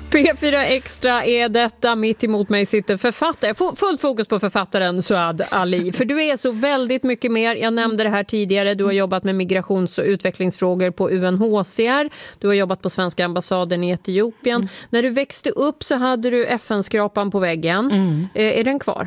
P4 Extra är detta. Mitt emot mig sitter författare. Fullt fokus på författaren Suad Ali. För du är så väldigt mycket mer. Jag nämnde det här tidigare. Du har jobbat med migrations- och utvecklingsfrågor på UNHCR. Du har jobbat på svenska ambassaden i Etiopien. När du växte upp så hade du FN-skrapan på väggen. Är den kvar?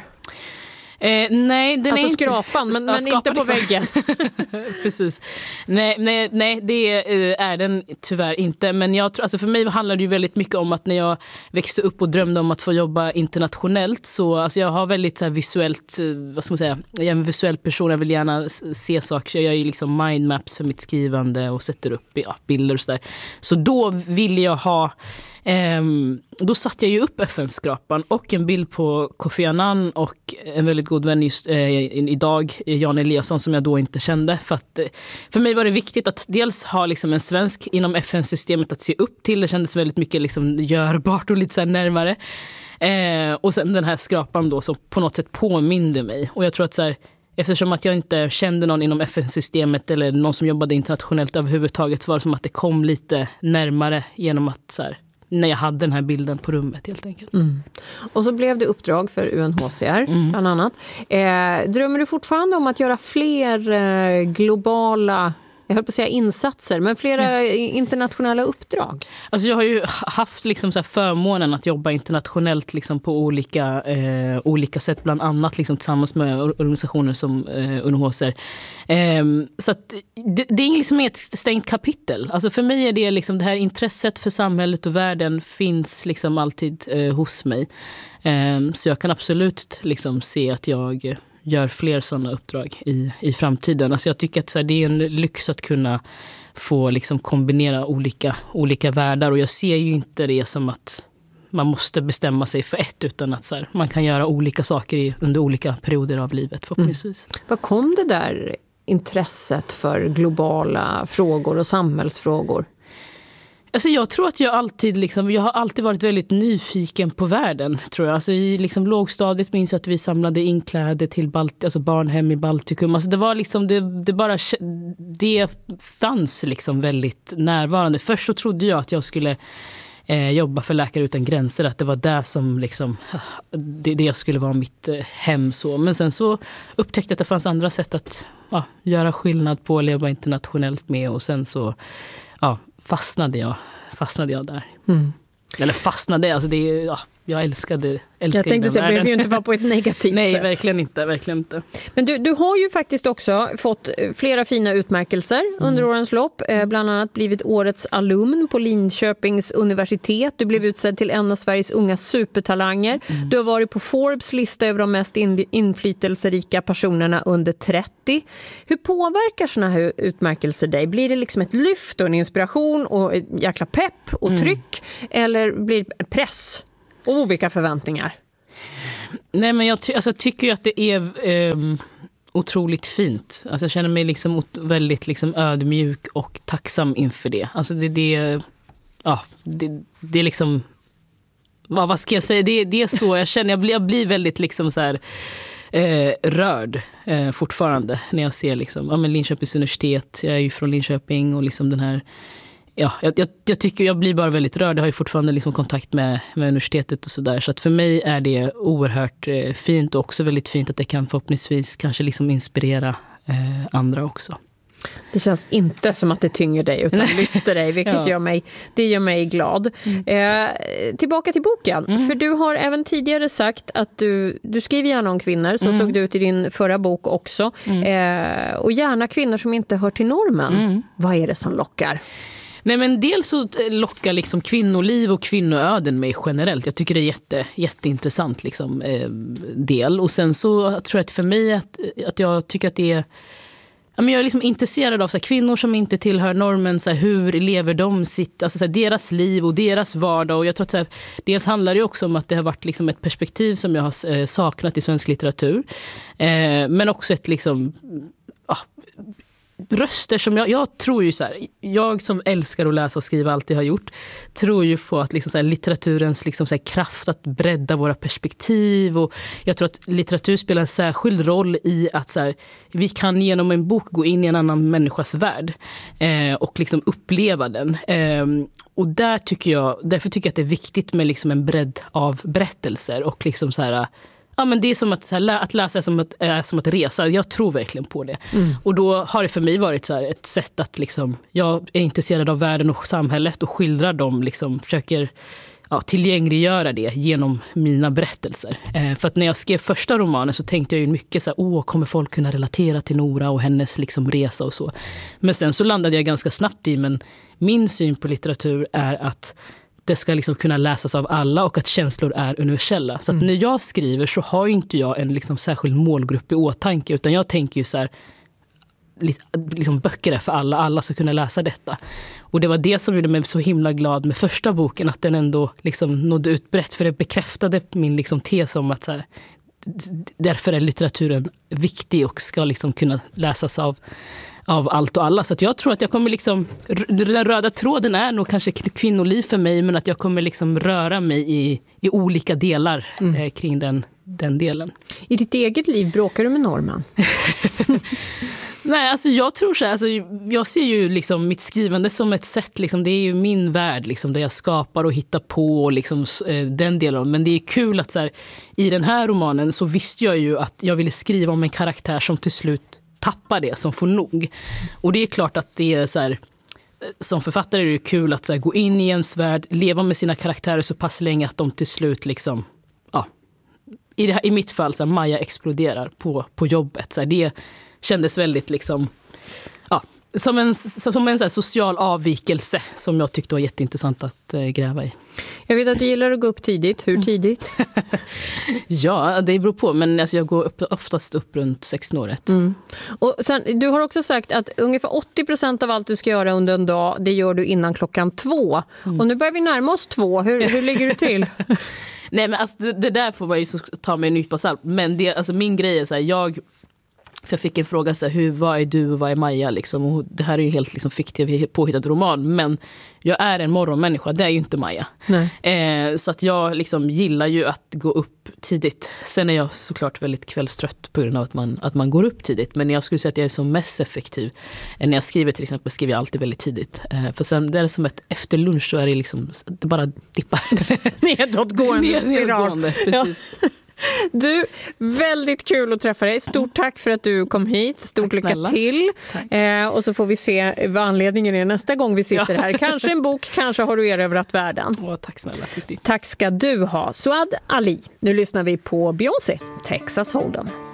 Nej, den alltså är inte skrapan, men inte på väggen. Precis. Nej, det är den tyvärr inte. Men jag tror, alltså för mig handlar det ju väldigt mycket om att när jag växte upp och drömde om att få jobba internationellt, så alltså jag har väldigt så här visuellt, vad ska man säga, jag är en visuell person, jag vill gärna se saker. Jag gör ju liksom mindmaps för mitt skrivande och sätter upp bilder och sådär. Så då vill jag ha då satte jag ju upp FN-skrapan och en bild på Kofi Annan och en väldigt god vän just idag, Jan Eliasson, som jag då inte kände. För mig var det viktigt att dels ha liksom en svensk inom FN-systemet att se upp till. Det kändes väldigt mycket liksom görbart och lite så här närmare. Och sen den här skrapan då som på något sätt påminde mig. Och jag tror att så här, eftersom att jag inte kände någon inom FN-systemet eller någon som jobbade internationellt överhuvudtaget, var det som att det kom lite närmare genom att så här, när jag hade den här bilden på rummet helt enkelt. Och så blev det uppdrag för UNHCR bland annat. Drömmer du fortfarande om att göra fler globala, jag höll på att säga insatser, men flera internationella uppdrag? Alltså jag har ju haft liksom så här förmånen att jobba internationellt liksom på olika sätt, bland annat liksom tillsammans med organisationer som UNHCR. Så att det är liksom ett stängt kapitel. Alltså för mig är det liksom det här intresset för samhället och världen finns liksom alltid hos mig. Så jag kan absolut liksom se att jag gör fler sådana uppdrag i framtiden. Alltså jag tycker att så här, det är en lyx att kunna få liksom kombinera olika världar, och jag ser ju inte det som att man måste bestämma sig för ett, utan att så här, man kan göra olika saker under olika perioder av livet förhoppningsvis. Vad kom det där intresset för globala frågor och samhällsfrågor? Alltså jag tror att jag har alltid varit väldigt nyfiken på världen, tror jag. Alltså i liksom lågstadiet minns jag att vi samlade in kläder till barnhem i Baltikum. Alltså det var liksom, det fanns liksom väldigt närvarande. Först så trodde jag att jag skulle jobba för Läkare utan gränser, att det var där som liksom, det skulle vara mitt hem så. Men sen så upptäckte jag att det fanns andra sätt att göra skillnad på, leva internationellt med, och sen så fastnade jag där. Eller fastnade, alltså jag älskade jag tänkte säga, det behöver ju inte vara på ett negativt Nej, sätt. verkligen inte. Men du har ju faktiskt också fått flera fina utmärkelser under årens lopp. Bland annat blivit årets alumn på Linköpings universitet. Du blev utsedd till en av Sveriges unga supertalanger. Du har varit på Forbes lista över de mest inflytelserika personerna under 30. Hur påverkar såna här utmärkelser dig? Blir det liksom ett lyft och en inspiration och ett jäkla pepp och tryck? Eller blir det press? Vilka förväntningar? Nej, men jag tycker ju att det är otroligt fint. Alltså jag känner mig liksom väldigt liksom ödmjuk och tacksam inför det. Alltså det är liksom, vad ska jag säga? Det är så jag känner. Jag blir väldigt liksom så här rörd fortfarande när jag ser liksom, Linköpings universitet. Jag är ju från Linköping och liksom den här. Jag tycker jag blir bara väldigt rörd. Jag har ju fortfarande liksom kontakt med universitetet och sådär. Så att för mig är det oerhört fint, och också väldigt fint att det kan förhoppningsvis kanske liksom inspirera andra också. Det känns inte som att det tynger dig utan lyfter dig, vilket gör mig glad. Tillbaka till boken. För du har även tidigare sagt att du skriver gärna om kvinnor, så såg du ut i din förra bok också. Och gärna kvinnor som inte hör till normen. Vad är det som lockar? Nej, men dels så lockar liksom kvinnoliv och kvinnoöden mig generellt. Jag tycker det är jätteintressant liksom, del. Och sen så tror jag att för mig att jag tycker att det är... Jag är liksom intresserad av så här, kvinnor som inte tillhör normen, så här, hur lever de sitt, alltså, så här, deras liv och deras vardag. Och jag tror att så här, dels handlar det också om att det har varit liksom, ett perspektiv som jag har saknat i svensk litteratur. Men också ett liksom... röster som jag tror ju så här, jag som älskar att läsa och skriva, alltid har gjort, tror ju på att liksom så här, litteraturens liksom så här, kraft att bredda våra perspektiv, och jag tror att litteratur spelar en särskild roll i att så här, vi kan genom en bok gå in i en annan människas värld och liksom uppleva den. Och därför tycker jag att det är viktigt med liksom en bredd av berättelser och liksom så här. Ja, men det är som att läsa är som att resa. Jag tror verkligen på det. Och då har det för mig varit så här ett sätt att liksom, jag är intresserad av världen och samhället och skildrar dem, liksom, försöker tillgängliggöra det genom mina berättelser. För att när jag skrev första romanen så tänkte jag ju mycket så här, kommer folk kunna relatera till Nora och hennes liksom resa och så. Men sen så landade jag ganska snabbt i, men min syn på litteratur är att det ska liksom kunna läsas av alla och att känslor är universella. Så att när jag skriver så har ju inte jag en liksom särskild målgrupp i åtanke, utan jag tänker ju så här, liksom böcker är för alla, alla ska kunna läsa detta. Och det var det som gjorde mig så himla glad med första boken, att den ändå liksom nådde ut brett, för det bekräftade min liksom tes om att så här, därför är litteraturen viktig och ska liksom kunna läsas av allt och alla. Så att jag tror att jag kommer liksom, den röda tråden är nog kanske kvinnoliv för mig, men att jag kommer liksom röra mig i olika delar kring den delen. I ditt eget liv, bråkar du med Norman? Nej, alltså jag tror så här, alltså jag ser ju liksom mitt skrivande som ett sätt, liksom, det är ju min värld liksom, där jag skapar och hittar på och liksom, den delen. Men det är kul att så här, i den här romanen så visste jag ju att jag ville skriva om en karaktär som till slut tappar det, som får nog. Och det är klart att det är så här, som författare är det kul att så här, gå in i ens värld, leva med sina karaktärer så pass länge att de till slut liksom, i mitt fall så här, Maja exploderar på jobbet. Så här, det kändes väldigt liksom, som en så här social avvikelse som jag tyckte var jätteintressant att gräva i. Jag vet att du gillar att gå upp tidigt. Hur tidigt? Ja, det beror på. Men alltså, jag går oftast upp runt 16-året. Och sen, du har också sagt att ungefär 80% av allt du ska göra under en dag, det gör du innan 2:00. Och nu börjar vi närma oss 2. Hur ligger du till? Nej, men alltså, det där får man ju ta med en nypa salt. Men det, alltså, min grej är så här, jag fick en fråga så här, vad är du och vad är Maja liksom? Och det här är ju helt liksom fiktiv påhittad roman, men jag är en morgonmänniska, det är ju inte Maja. Så att jag liksom gillar ju att gå upp tidigt. Sen är jag såklart väldigt kvällstrött på grund av att man går upp tidigt, men jag skulle säga att jag är som mest effektiv när jag skriver. Till exempel skriver jag alltid väldigt tidigt, för sen det är som ett efter lunch så är det liksom, det bara dippar nedåtgående spiral. Precis. Du, väldigt kul att träffa dig. Stort tack för att du kom hit. Stort lycka till. Och så får vi se vad anledningen är nästa gång vi sitter här. Kanske en bok, kanske har du erövrat världen. Tack snälla. Tack ska du ha. Suad Ali. Nu lyssnar vi på Beyoncé, Texas Hold'em.